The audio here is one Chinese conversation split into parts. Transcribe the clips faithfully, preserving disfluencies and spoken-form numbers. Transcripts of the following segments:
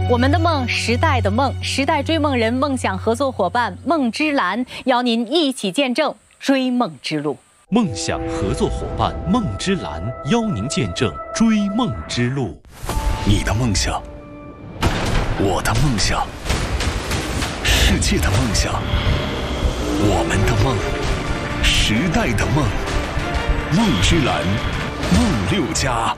我们的梦，时代的梦，时代追梦人梦想合作伙伴梦之蓝邀您一起见证追梦之路。 梦想合作伙伴梦之蓝邀您见证追梦之路。 你的梦想，我的梦想，世界的梦想，我们的梦，时代的梦，梦之蓝，梦六家。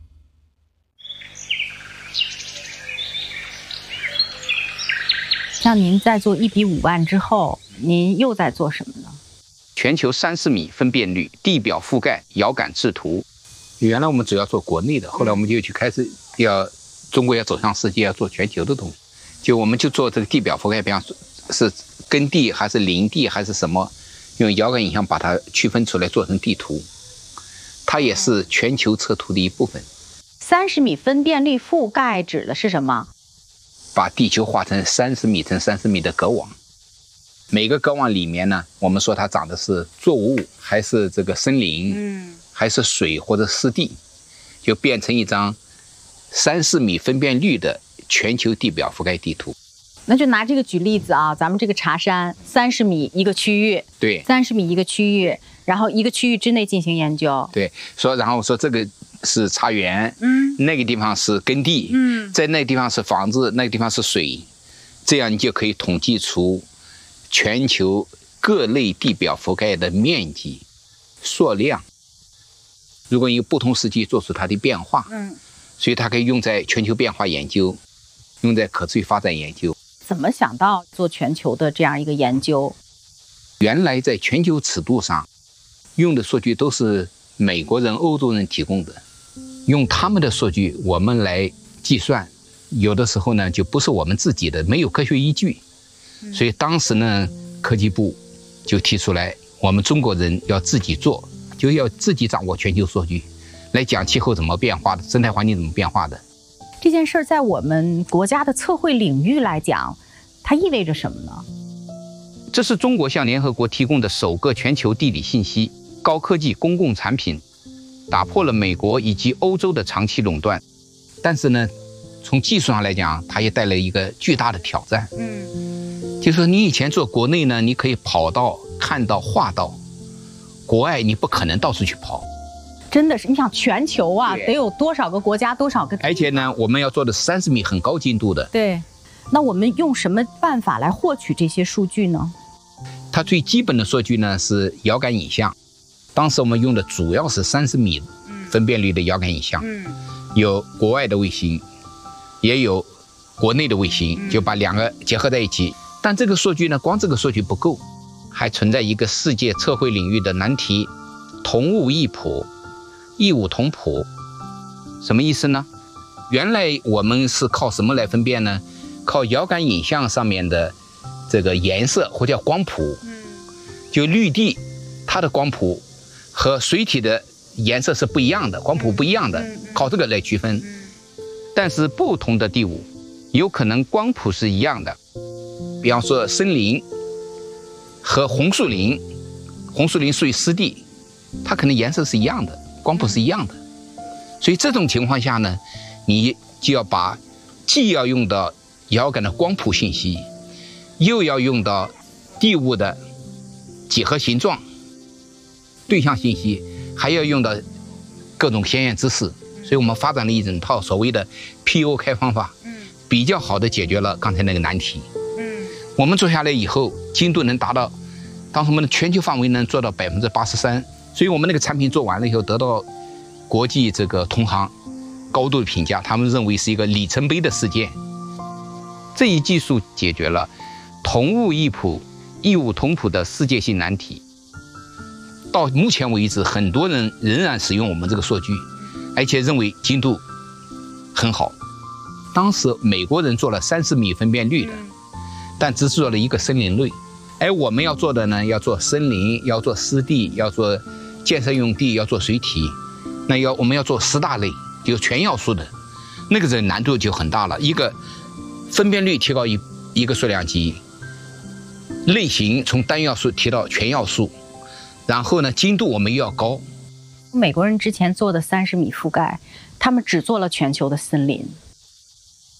像您在做一比五万之后，您又在做什么呢？ 全球三十米分辨率地表覆盖遥感制图。原来我们主要做国内的，后来我们就去开始要中国要走向世界，要做全球的东西。就我们就做这个地表覆盖，比方说是耕地还是林地还是什么，用遥感影像把它区分出来做成地图。它也是全球测图的一部分。 三十米分辨率覆盖指的是什么？ 把地球画成三十米乘三十米的格网。每个格网里面呢，我们说它长的是作物还是这个森林，嗯，还是水或者湿地，就变成一张三四米分辨率的全球地表覆盖地图。 那就拿这个举例子啊，咱们这个茶山三十米一个区域， 对， 三十米一个区域，然后一个区域之内进行研究， 对，说然后说这个是茶园，嗯，那个地方是耕地，嗯，在那个地方是房子，那个地方是水，这样你就可以统计出全球各类地表覆盖的面积、数量。如果有不同时期做出它的变化，嗯，所以它可以用在全球变化研究，用在可持续发展研究。 怎么想到做全球的这样一个研究？ 原来在全球尺度上用的数据都是美国人、欧洲人提供的，用他们的数据我们来计算，有的时候呢就不是我们自己的，没有科学依据。所以当时呢，科技部就提出来，我们中国人要自己做，就要自己掌握全球数据，来讲气候怎么变化的，生态环境怎么变化的。 这件事在我们国家的测绘领域来讲，它意味着什么呢？ 这是中国向联合国提供的首个全球地理信息高科技公共产品，打破了美国以及欧洲的长期垄断。但是呢，从技术上来讲，它也带来一个巨大的挑战。嗯，就是说你以前做国内呢，你可以跑到、看到、画到，国外你不可能到处去跑。 真的是，你想全球啊，得有多少个国家，多少个？ 而且呢，我们要做的是三十米很高精度的。 对，那我们用什么办法来获取这些数据呢？ 它最基本的数据呢是遥感影像，当时我们用的主要是三十米分辨率的遥感影像，嗯，有国外的卫星，也有国内的卫星，就把两个结合在一起。但这个数据呢，光这个数据不够，还存在一个世界测绘领域的难题：同物异谱。异物同谱，什么意思呢？原来我们是靠什么来分辨呢？靠遥感影像上面的这个颜色或叫光谱，就绿地它的光谱和水体的颜色是不一样的，光谱不一样的，靠这个来区分。但是不同的地物有可能光谱是一样的，比方说森林和红树林，红树林属于湿地，它可能颜色是一样的，光谱是一样的。所以这种情况下呢，你就要把既要用到遥感的光谱信息，又要用到地物的几何形状、对象信息，还要用到各种先验知识。所以我们发展了一整套所谓的 P O 开方法，比较好的解决了刚才那个难题。我们做下来以后，精度能达到，当时我们的全球范围能做到百分之八十三。所以我们那个产品做完了以后，得到国际这个同行高度的评价，他们认为是一个里程碑的事件。这一技术解决了同物异谱、异物同谱的世界性难题。到目前为止，很多人仍然使用我们这个数据，而且认为精度很好。当时美国人做了三十米分辨率的，但只做了一个森林类，而我们要做的呢，要做森林，要做湿地，要做建设用地，要做水体，那要我们要做十大类，就全要素的，那个人难度就很大了。一个分辨率提高一一个数量级，类型从单要素提到全要素，然后呢，精度我们又要高。 美国人之前做的三十米覆盖，他们只做了全球的森林。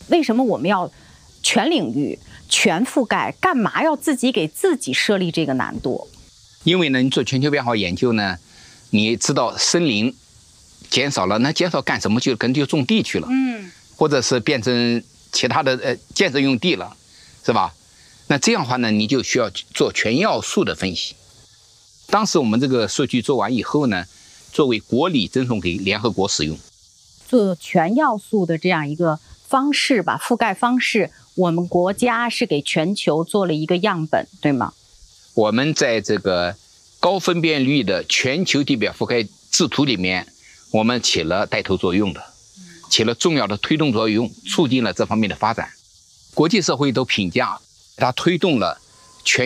为什么我们要全领域、全覆盖？干嘛要自己给自己设立这个难度？ 因为呢，你做全球变化研究呢，你知道森林减少了，那减少干什么？就可能就种地去了，嗯，或者是变成其他的呃建设用地了，是吧？那这样的话呢，你就需要做全要素的分析。当时我们这个数据做完以后呢，作为国礼赠送给联合国使用。 做全要素的这样一个方式吧，覆盖方式，我们国家是给全球做了一个样本，对吗？ 我们在这个高分辨率的全球地表覆盖制图里面，我们起了带头作用的，起了重要的推动作用，促进了这方面的发展。国际社会都评价它推动了